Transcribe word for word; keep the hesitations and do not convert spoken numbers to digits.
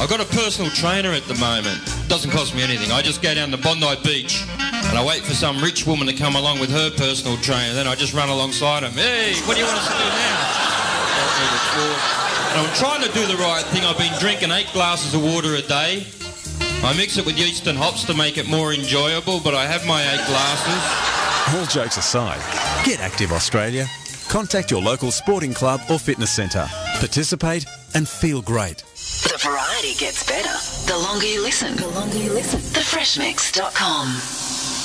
I've got a personal trainer at the moment. Doesn't cost me anything. I just go down to Bondi Beach and I wait for some rich woman to come along with her personal trainer. Then I just run alongside him. Hey, what do you want us to do now? And I'm trying to do the right thing. I've been drinking eight glasses of water a day. I mix it with yeast and hops to make it more enjoyable, but I have my eight glasses. All jokes aside, get active, Australia. Contact your local sporting club or fitness centre. Participate and feel great. The variety gets better the longer you listen. The longer you listen. the fresh mix dot com